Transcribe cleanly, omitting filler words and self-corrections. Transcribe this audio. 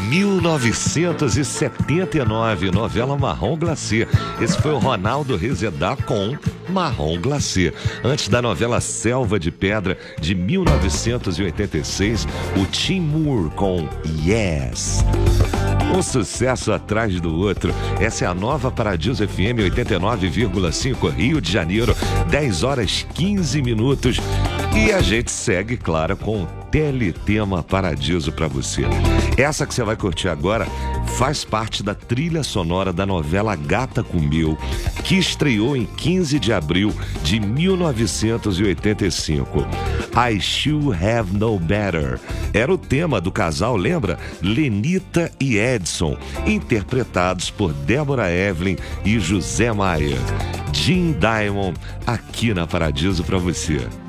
1979, novela Marrom Glacê. Esse foi o Ronaldo Rezedá com Marrom Glacê. Antes da novela Selva de Pedra, de 1986, o Tim Moore com Yes. Um sucesso atrás do outro. Essa é a nova Paradiso FM 89,5 Rio de Janeiro, 10 horas 15 minutos. E a gente segue, claro, com o Teletema Paradiso para você. Essa que você vai curtir agora faz parte da trilha sonora da novela Gata Comeu, que estreou em 15 de abril de 1985. I Should Have Known Better era o tema do casal, lembra? Lenita e Edson, interpretados por Débora Evelyn e José Maia. Jim Diamond, aqui na Paradiso para você.